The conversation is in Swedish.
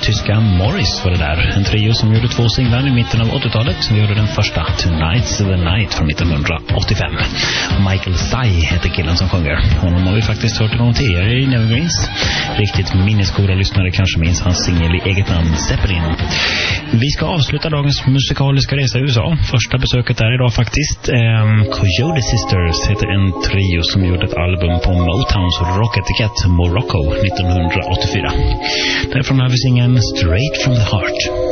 tyska Morris var det där. En trio som gjorde 2 singlar i mitten av 80-talet. Som gjorde den första, Tonight's the Night, från 1985. Och Michael Sy heter killen som sjunger. Honom har vi faktiskt hört en gång tidigare i Nevergreens. Riktigt minnesgoda lyssnare kanske minns hans singel i eget namn, Zeppelin. Vi ska avsluta dagens musikaliska resa i USA. Första besöket där idag faktiskt. Coyote Sisters heter en trio som gjorde ett album på Motowns rocketikett Morocco 1984. Därifrån har vi singeln Straight from the Heart.